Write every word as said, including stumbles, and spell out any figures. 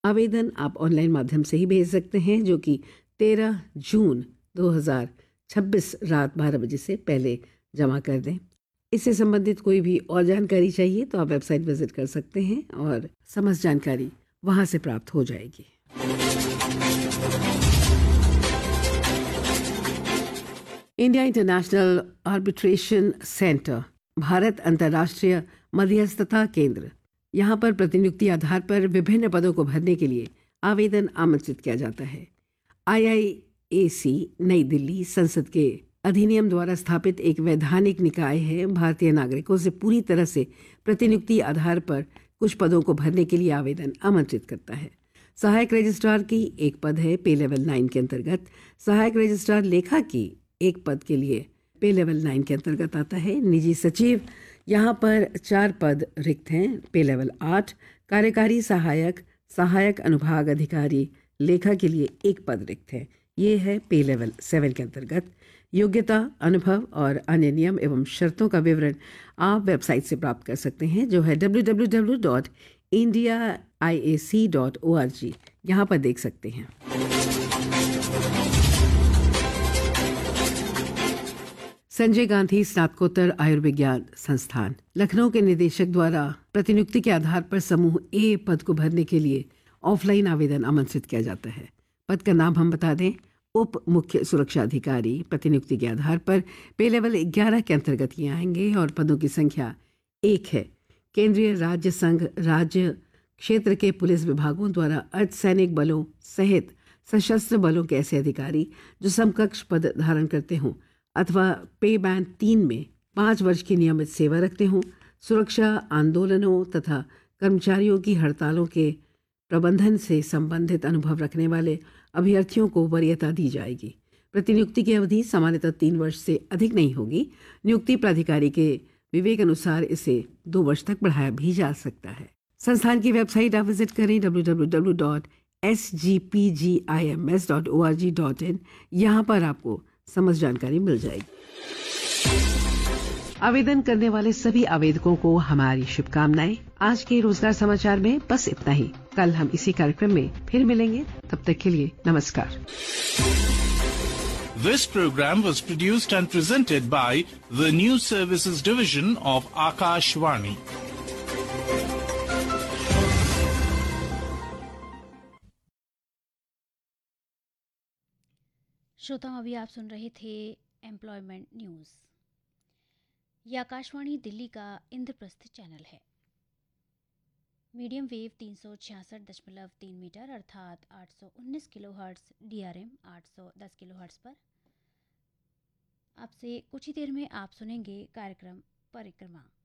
आवेदन आप ऑनलाइन माध्यम से ही भेज सकते हैं, जो कि तेरह जून दो हज़ार छब्बीस रात बारह बजे से पहले जमा कर दें। इससे संबंधित कोई भी और जानकारी चाहिए तो आप वेबसाइट विजिट कर सकते हैं और समस्त जानकारी वहां से प्राप्त हो जाएगी। India international arbitration centre, Bharat अंतर्राष्ट्रीय मध्यस्थता केंद्र, यहाँ पर प्रतिनियुक्ति आधार पर विभिन्न पदों को भरने के लिए आवेदन आमंत्रित किया जाता है। आई आई ए सी नई दिल्ली संसद के अधिनियम द्वारा स्थापित एक वैधानिक निकाय है। भारतीय नागरिकों से पूरी तरह से प्रतिनियुक्ति आधार पर कुछ पदों को भरने के लिए आवेदन आमंत्रित करता है। सहायक रजिस्ट्रार की एक पद है पे लेवल नाइन के अंतर्गत। सहायक रजिस्ट्रार लेखा की एक पद के लिए पे लेवल नाइन के अंतर्गत आता है। निजी सचिव, यहाँ पर चार पद रिक्त हैं, पे लेवल आठ। कार्यकारी सहायक, सहायक अनुभाग अधिकारी लेखा के लिए एक पद रिक्त है, ये है पे लेवल सेवन के अंतर्गत। योग्यता, अनुभव और अन्य नियम एवं शर्तों का विवरण आप वेबसाइट से प्राप्त कर सकते हैं, जो है W W W dot India I A C dot O R G. यहाँ पर देख सकते हैं। संजय गांधी स्नातकोत्तर आयुर्विज्ञान संस्थान लखनऊ के निदेशक द्वारा प्रतिनियुक्ति के आधार पर समूह ए पद को भरने के लिए ऑफलाइन आवेदन आमंत्रित किया जाता है। पद का नाम हम बता दें, उप मुख्य सुरक्षा अधिकारी। प्रतिनियुक्ति के आधार पर पे लेवल ग्यारह के अंतर्गत ये आएंगे और पदों की संख्या एक है। केंद्रीय, राज्य, संघ, राज्य क्षेत्र के पुलिस विभागों द्वारा अर्धसैनिक बलों सहित सशस्त्र बलों के ऐसे अधिकारी जो समकक्ष पद धारण करते हों अथवा पे बैंड तीन में पाँच वर्ष की नियमित सेवा रखते हों, सुरक्षा आंदोलनों तथा कर्मचारियों की हड़तालों के प्रबंधन से संबंधित अनुभव रखने वाले अभ्यर्थियों को वरीयता दी जाएगी। प्रतिनियुक्ति की अवधि सामान्यतः तीन वर्ष से अधिक नहीं होगी। नियुक्ति प्राधिकारी के विवेक अनुसार इसे दो वर्ष तक बढ़ाया भी जा सकता है। संस्थान की वेबसाइट आप विजिट करें W W W dot S G P G I am S dot O R G dot in. यहाँ पर आपको समस्त जानकारी मिल जाएगी। आवेदन करने वाले सभी आवेदकों को हमारी शुभकामनाएं। आज के रोजगार समाचार में बस इतना ही। कल हम इसी कार्यक्रम में फिर मिलेंगे, तब तक के लिए नमस्कार। This program was produced and presented by the News Services Division of Akashvani. श्रोताओं, अभी आप सुन रहे थे एम्प्लॉयमेंट न्यूज़। ये आकाशवाणी दिल्ली का इंद्रप्रस्थ चैनल है। मीडियम वेव तीन सौ छियासठ दशमलव तीन मीटर अर्थात आठ सौ उन्नीस kilo hertz, D R M आठ सौ दस किलो हर्ट्स पर आपसे कुछ ही देर में आप सुनेंगे कार्यक्रम परिक्रमा।